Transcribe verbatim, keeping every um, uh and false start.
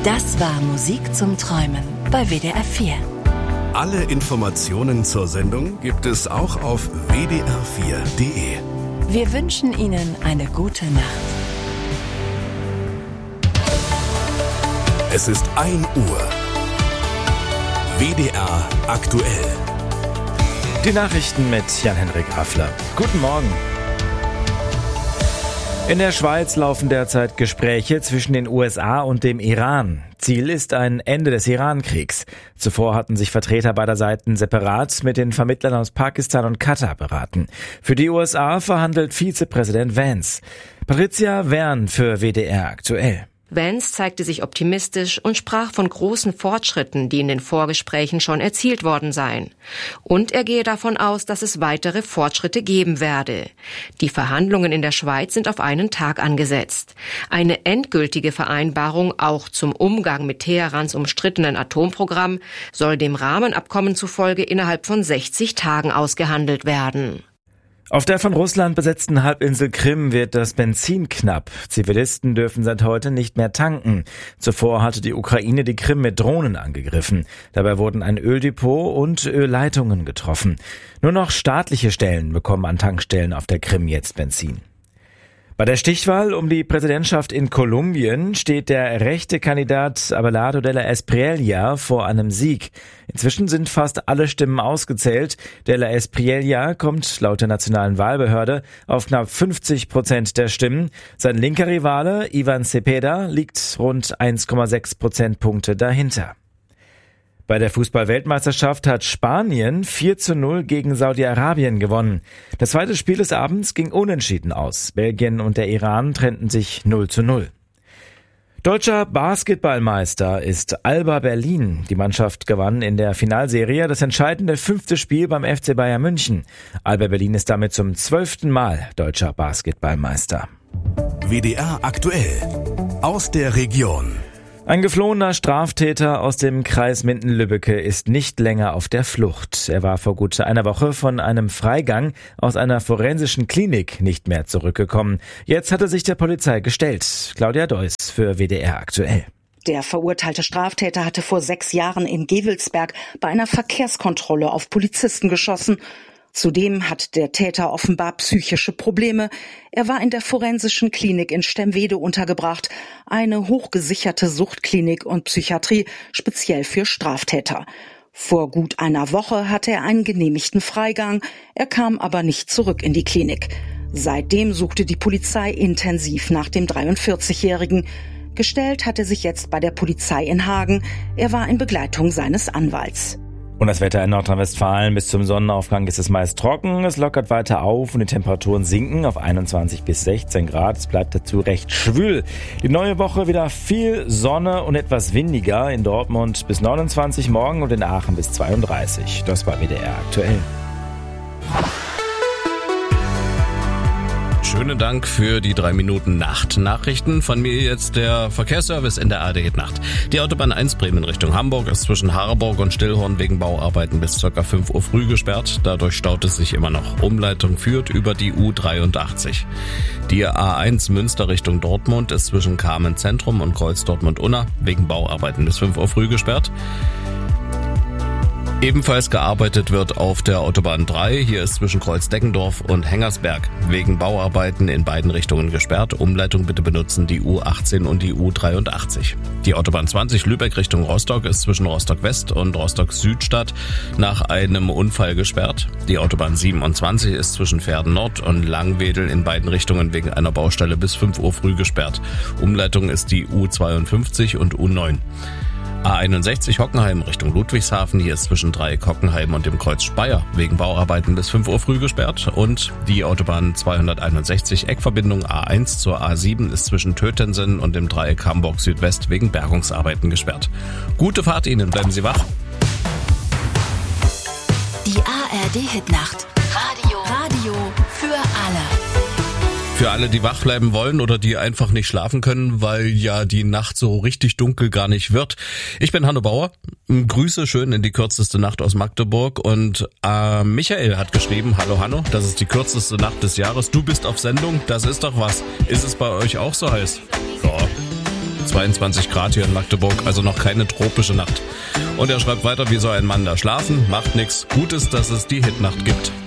Das war Musik zum Träumen bei W D R vier. Alle Informationen zur Sendung gibt es auch auf w d r vier punkt d e. Wir wünschen Ihnen eine gute Nacht. Es ist ein Uhr. W D R aktuell. Die Nachrichten mit Jan-Henrik Raffler. Guten Morgen. In der Schweiz laufen derzeit Gespräche zwischen den U S A und dem Iran. Ziel ist ein Ende des Iran-Kriegs. Zuvor hatten sich Vertreter beider Seiten separat mit den Vermittlern aus Pakistan und Katar beraten. Für die U S A verhandelt Vizepräsident Vance. Patricia Wern für W D R aktuell. Vance zeigte sich optimistisch und sprach von großen Fortschritten, die in den Vorgesprächen schon erzielt worden seien. Und er gehe davon aus, dass es weitere Fortschritte geben werde. Die Verhandlungen in der Schweiz sind auf einen Tag angesetzt. Eine endgültige Vereinbarung auch zum Umgang mit Teherans umstrittenen Atomprogramm soll dem Rahmenabkommen zufolge innerhalb von sechzig Tagen ausgehandelt werden. Auf der von Russland besetzten Halbinsel Krim wird das Benzin knapp. Zivilisten dürfen seit heute nicht mehr tanken. Zuvor hatte die Ukraine die Krim mit Drohnen angegriffen. Dabei wurden ein Öldepot und Ölleitungen getroffen. Nur noch staatliche Stellen bekommen an Tankstellen auf der Krim jetzt Benzin. Bei der Stichwahl um die Präsidentschaft in Kolumbien steht der rechte Kandidat Abelardo de la Espriella vor einem Sieg. Inzwischen sind fast alle Stimmen ausgezählt. De la Espriella kommt laut der nationalen Wahlbehörde auf knapp fünfzig Prozent der Stimmen. Sein linker Rivale Ivan Cepeda liegt rund eins Komma sechs Prozentpunkte dahinter. Bei der Fußball-Weltmeisterschaft hat Spanien vier zu null gegen Saudi-Arabien gewonnen. Das zweite Spiel des Abends ging unentschieden aus. Belgien und der Iran trennten sich null zu null. Deutscher Basketballmeister ist Alba Berlin. Die Mannschaft gewann in der Finalserie das entscheidende fünfte Spiel beim F C Bayern München. Alba Berlin ist damit zum zwölften Mal deutscher Basketballmeister. W D R aktuell aus der Region. Ein geflohener Straftäter aus dem Kreis Minden-Lübbecke ist nicht länger auf der Flucht. Er war vor gut einer Woche von einem Freigang aus einer forensischen Klinik nicht mehr zurückgekommen. Jetzt hat er sich der Polizei gestellt. Claudia Deuss für W D R aktuell. Der verurteilte Straftäter hatte vor sechs Jahren in Gevelsberg bei einer Verkehrskontrolle auf Polizisten geschossen. Zudem hat der Täter offenbar psychische Probleme. Er war in der forensischen Klinik in Stemwede untergebracht, eine hochgesicherte Suchtklinik und Psychiatrie, speziell für Straftäter. Vor gut einer Woche hatte er einen genehmigten Freigang, er kam aber nicht zurück in die Klinik. Seitdem suchte die Polizei intensiv nach dem dreiundvierzigjährigen. Gestellt hat er sich jetzt bei der Polizei in Hagen. Er war in Begleitung seines Anwalts. Und das Wetter in Nordrhein-Westfalen: bis zum Sonnenaufgang ist es meist trocken, es lockert weiter auf und die Temperaturen sinken auf einundzwanzig bis sechzehn Grad. Es bleibt dazu recht schwül. Die neue Woche wieder viel Sonne und etwas windiger. In Dortmund bis neunundzwanzig morgen und in Aachen bis zweiunddreißig. Das war W D R aktuell. Schönen Dank für die drei Minuten Nacht-Nachrichten. Von mir jetzt der Verkehrsservice in der A D Nacht. Die Autobahn eins Bremen Richtung Hamburg ist zwischen Harburg und Stillhorn wegen Bauarbeiten bis ca. fünf Uhr früh gesperrt. Dadurch staut es sich immer noch. Umleitung führt über die U dreiundachtzig. Die A eins Münster Richtung Dortmund ist zwischen Kamen Zentrum und Kreuz Dortmund-Unna wegen Bauarbeiten bis fünf Uhr früh gesperrt. Ebenfalls gearbeitet wird auf der Autobahn drei. Hier ist zwischen Kreuz-Deckendorf und Hengersberg wegen Bauarbeiten in beiden Richtungen gesperrt. Umleitung bitte benutzen die U achtzehn und die U dreiundachtzig. Die Autobahn zwanzig Lübeck Richtung Rostock ist zwischen Rostock-West und Rostock-Südstadt nach einem Unfall gesperrt. Die Autobahn siebenundzwanzig ist zwischen Verden Nord und Langwedel in beiden Richtungen wegen einer Baustelle bis fünf Uhr früh gesperrt. Umleitung ist die U zweiundfünfzig und U neun. A einundsechzig Hockenheim Richtung Ludwigshafen, hier ist zwischen Dreieck Hockenheim und dem Kreuz Speyer wegen Bauarbeiten bis fünf Uhr früh gesperrt. Und die Autobahn zweihunderteinundsechzig Eckverbindung A eins zur A sieben ist zwischen Tötensen und dem Dreieck Hamburg Südwest wegen Bergungsarbeiten gesperrt. Gute Fahrt Ihnen, bleiben Sie wach. Die A R D-Hitnacht. Radio. Radio für alle. Für alle, die wach bleiben wollen oder die einfach nicht schlafen können, weil ja die Nacht so richtig dunkel gar nicht wird. Ich bin Hanno Bauer. Grüße schön in die kürzeste Nacht aus Magdeburg. Und äh, Michael hat geschrieben, hallo Hanno, das ist die kürzeste Nacht des Jahres. Du bist auf Sendung, das ist doch was. Ist es bei euch auch so heiß? Ja. zweiundzwanzig Grad hier in Magdeburg, also noch keine tropische Nacht. Und er schreibt weiter, wie soll ein Mann da schlafen? Macht nix. Gut ist, dass es die Hitnacht gibt.